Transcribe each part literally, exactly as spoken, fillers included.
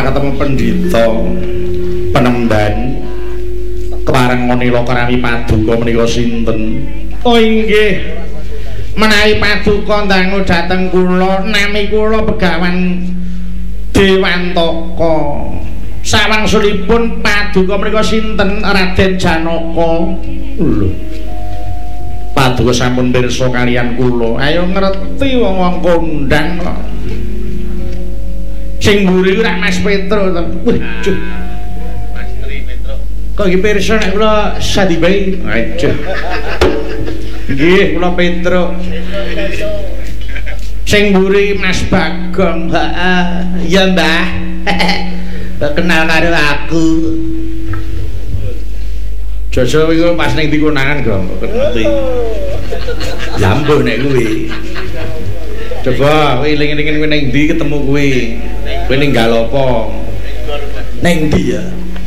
ketemu pendhita Penemban kepareng nila karami paduka menika sinten? Oh inggih menawi paduka dangu dhateng kula nami kula Begawan Dewantaka. Sawangsulipun paduka menika sinten? Raden Janaka. Lho. Paduka sampun pirsa kaliyan kula. Ayo ngerti wong-wong kondang kok. Sing mburi ora Mas Petro to. Waduh. Mas Tri Petro. Kok iki pirsa nek kula sadibae. Waduh. Nggih, kula Petro. Sing mburi Mas Bagong. Heeh, ya Mbah. Kenal karo aku. Jojo iku pas ning ndi konangan kok ngerti. Lambuh nek kuwi. Coba kowe eling-eling kowe ning ndi ketemu kuwi. Kowe ninggal apa? Ning ndi ya?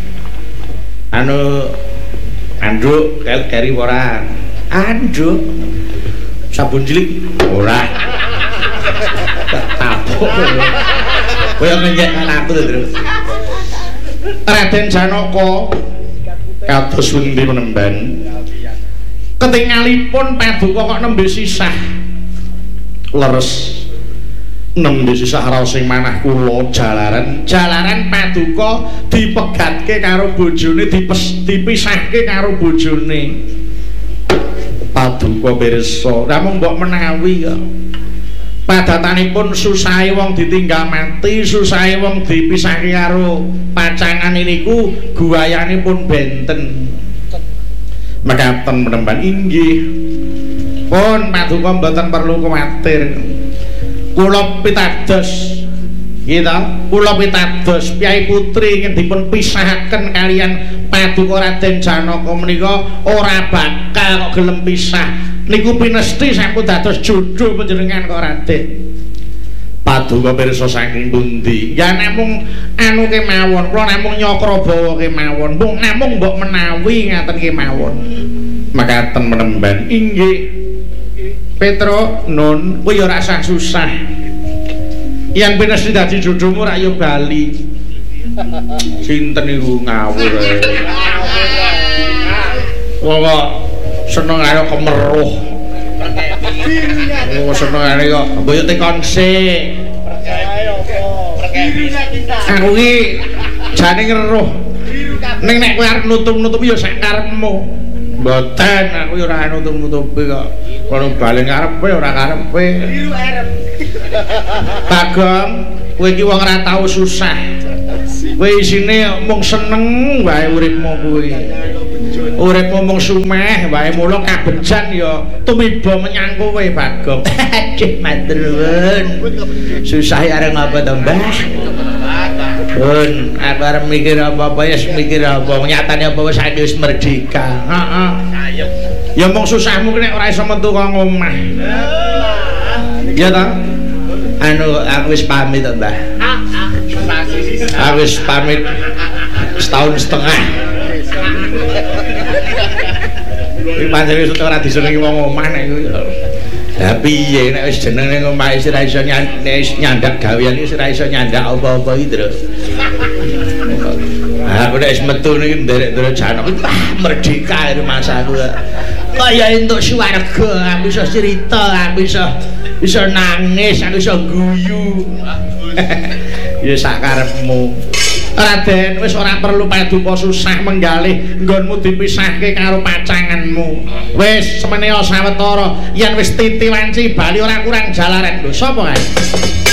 Anu anduk keri ora? Anduk. Sabun cilik ora. Tapuk. Kowe ngenyek aku terus. Raden Janaka kados pundi Penemban ketingalipun paduka kok nembe sisah leres nembe sisah raos sing manah kula jalaran jalaran paduka dipegatke karo bojone dipes, dipisahke karo bojone paduka pirsa namung mbok menawi kok padatanipun susahe wong ditinggal mati susahe wong dipisahke karo pacangan niku guayanipun benten mekaten Penemban inggih pun paduka mboten perlu kuwatir kula pitados gitu kula pitados piyai putri ingin dipun pisahaken kalian paduka Raden Janaka menika ora bakal kok gelem pisah niku pinesti sampun dados jodoh panjenengan kok Raden paduka pirsa saking pundi ya namung anu kemawon kula namung Nyakrabawa kemawon mung namung mbok menawi ngaten kemawon mekaten Penemban inggih Petro nun kowe ya ora usah susah yang pinesti dadi jodohmu rak yo bali sinten niku ngawur wong kok seneng ayo kemeruh oh seneng ayo kok boyo tekon sik aku iki jane ngeruh ning nek kowe arep nutup-nutup ya sak karepmu mboten aku ya ora nutup-nutupi kok kono bali karepe ora karepe Bagong kowe iki wong ora tau susah kowe isine mung seneng wae uripmu kuwi uripmu mung sumeh wae mula kabejan ya tumiba menyang kowe Bagong aduh matur nuwun susah areng apa to Mbah pun aku arep mikir apa-apa ya mikir apa nyatane apa wis saiki wis merdeka heeh ya mung susahmu nek ora iso metu kok omah ya ta anu aku wis pamit to Mbah aku wis pamit setahun setengah iki pancen wis ora disenengi wong omah nek iku lah piye nek wis jenenge omah wis ora iso nyandak gawean wis ora iso nyandak apa-apa iki terus aku nek wis metu niki nderek terus Janaka merdeka masaku kaya entuk swarga aku iso cerita aku iso iso nangis aku iso guyu ya sak karepmu Raden wis ora perlu paduka susah menggalih nggonmu dipisahke karo pacanganmu wis semene sawetara yen wis titi wanci bali ora kurang jalaran lho sapa kae